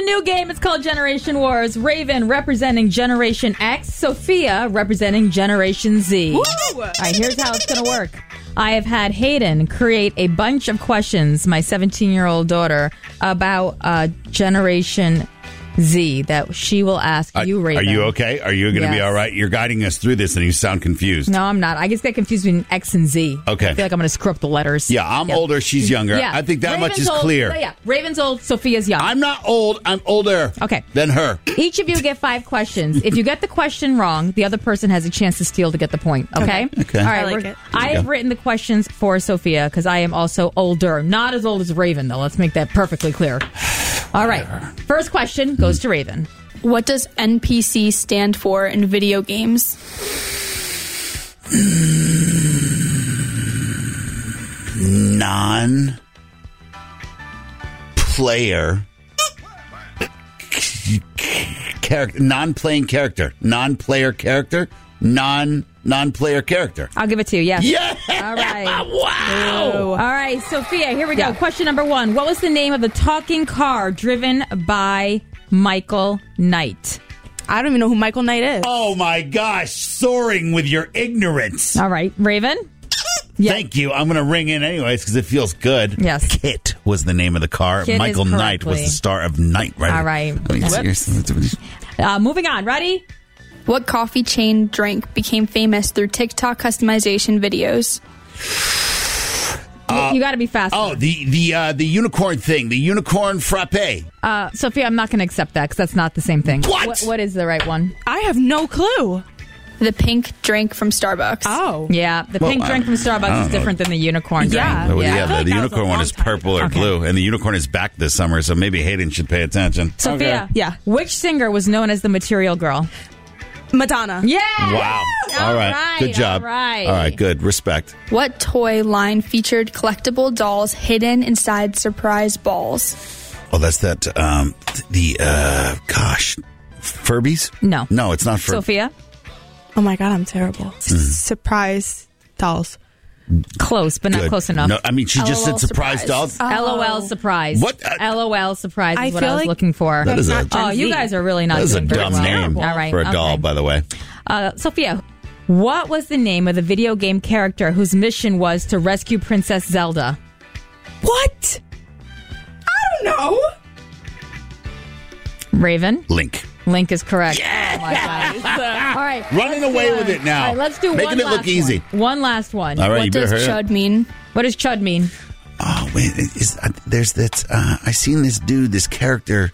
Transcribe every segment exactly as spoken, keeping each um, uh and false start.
a new game. It's called Generation Wars. Raven representing Generation X. Sophia representing Generation Z. Woo! All right, here's how it's going to work. I have had Hayden create a bunch of questions, my seventeen-year-old daughter, about uh, Generation Z that she will ask Are, you, Raven. are you okay? Are you going to Yes. be all right? You're guiding us through this and you sound confused. No, I'm not. I just get confused between X and Z. Okay. I feel like I'm going to screw up the letters. Yeah, I'm Yep. older. She's younger. Yeah. I think that Raven's much is old, clear. Yeah, Raven's old. Sophia's young. I'm not old. I'm older Okay. than her. Each of you get five questions. If you get the question wrong, the other person has a chance to steal to get the point. Okay? Okay. All I right. like we're- it. I have written the questions for Sophia because I am also older. Not as old as Raven, though. Let's make that perfectly clear. All right. First question goes to Raven. What does N P C stand for in video games? Non-player character, non-playing character, non-player character, non non-player character. I'll give it to you. Yes. Yeah. All right. Wow. All right, Sophia, here we go. Question number one. What was the name of the talking car driven by Michael Knight? I don't even know who Michael Knight is. Oh my gosh, soaring with your ignorance. All right, Raven? Yeah. Thank you. I'm going to ring in anyways because it feels good. Yes. Kit was the name of the car. Kit is Michael Knight was correctly. the star of Knight Rider. All right. I mean, Whoops. seriously. Uh, moving on. Ready? What coffee chain drink became famous through TikTok customization videos? you got to be faster. Oh, the the uh, the unicorn thing, the unicorn frappe. Uh, Sophia, I'm not going to accept that because that's not the same thing. What? what? What is the right one? I have no clue. The pink drink from Starbucks. Oh. Yeah, the Well, pink I- drink from I Starbucks don't is different than the unicorn drink. Yeah. Well, Yeah. yeah, I feel the, like the that was a unicorn one long is time purple ago. or Okay. blue, and the unicorn is back this summer, so maybe Hayden should pay attention. Sophia, Okay. Yeah. which singer was known as the Material Girl? Madonna. Yeah. Wow. All All right. right, Good job. all right. All right. Good. Respect. What toy line featured collectible dolls hidden inside surprise balls? Oh, that's that. Um, the uh, gosh, Furbies? No. No, it's not Furbies. Sophia? Oh my God, I'm terrible. Hmm. S- Surprise dolls. Close, but not Good. close enough. No, I mean she just LOL said surprise surprise. dolls. LOL surprise. What? Uh, LOL surprise is I what I feel was like looking for. That is a- Not Gen Oh, you Z. guys are really not That is a doing very dumb well. name All right, for a doll, okay. by the way. Uh, Sophia, what was the name of the video game character whose mission was to rescue Princess Zelda? What? I don't know. Raven? Link. Link is correct. Yeah! Oh my God. All right. Running let's away do with one. it now. All right, let's do Making one it look last easy. One. One last one. All right, you What better does hurry up. chud mean? What does chud mean? Oh wait, is uh, there's that? Uh, I seen this dude, this character.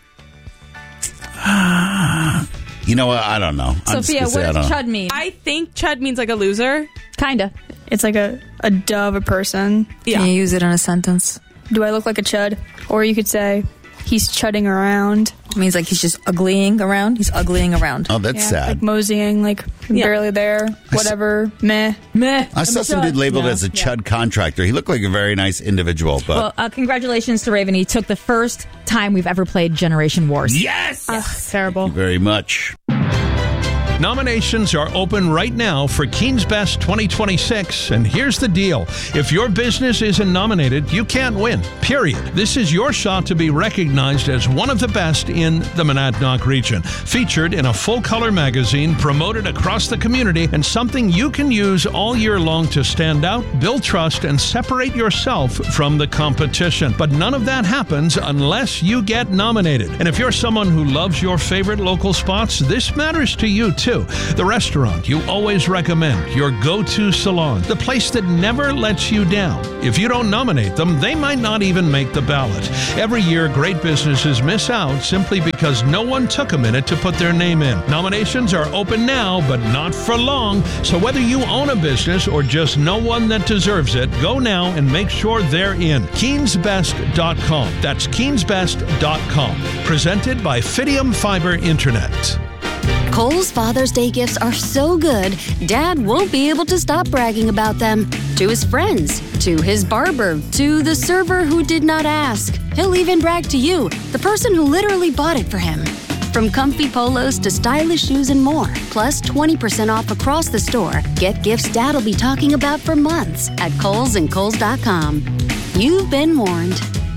You know what? I don't know. I'm Sophia, just what gonna say I does don't know. chud mean? I think chud means like a loser. Kinda. It's like a, a dove, a person. Yeah. use it in a sentence? Do I look like a chud? Or you could say, he's chudding around. It means like he's just uglying around. He's uglying around. Oh, that's Yeah, sad. like moseying, like Yeah. barely there, whatever, meh. Meh. I saw some dude labeled Yeah. as a chud contractor. He looked like a very nice individual, but Well, uh, congratulations to Raven. He took the first time we've ever played Generation Wars. yes, Ugh, terrible. very much. Nominations are open right now for Keen's Best twenty twenty-six, and here's the deal. If your business isn't nominated, you can't win, period. This is your shot to be recognized as one of the best in the Monadnock region, featured in a full-color magazine, promoted across the community, and something you can use all year long to stand out, build trust, and separate yourself from the competition. But none of that happens unless you get nominated. And if you're someone who loves your favorite local spots, this matters to you too. The restaurant you always recommend, your go-to salon, the place that never lets you down. If you don't nominate them, they might not even make the ballot. Every year, great businesses miss out simply because no one took a minute to put their name in. Nominations are open now, but not for long. So whether you own a business or just know one that deserves it, go now and make sure they're in. Keens Best dot com. That's Keens Best dot com. Presented by Fidium Fiber Internet. Kohl's Father's Day gifts are so good, Dad won't be able to stop bragging about them. To his friends, to his barber, to the server who did not ask. He'll even brag to you, the person who literally bought it for him. From comfy polos to stylish shoes and more, plus twenty percent off across the store. Get gifts Dad'll be talking about for months at Kohl's and Kohl's dot com. You've been warned.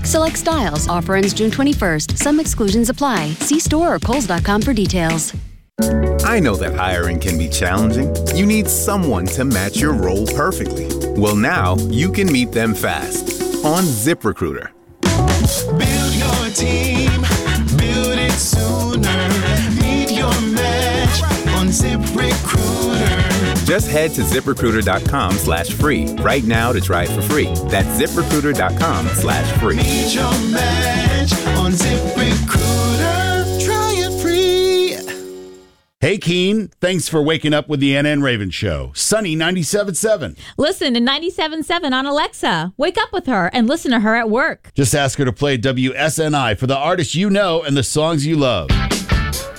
Select styles. Offer ends June twenty-first. Some exclusions apply. See store or Kohl's dot com for details. I know that hiring can be challenging. You need someone to match your role perfectly. Well, now you can meet them fast on ZipRecruiter. Build your team, build it sooner. Meet your match on ZipRecruiter. Just head to ZipRecruiter.com slash free right now to try it for free. That's ZipRecruiter.com slash free. Meet your match on ZipRecruiter. Try it free. Hey, Keen, thanks for waking up with the Anna and Raven Show. Sunny ninety-seven point seven. Listen to ninety-seven point seven on Alexa. Wake up with her and listen to her at work. Just ask her to play W S N I for the artists you know and the songs you love.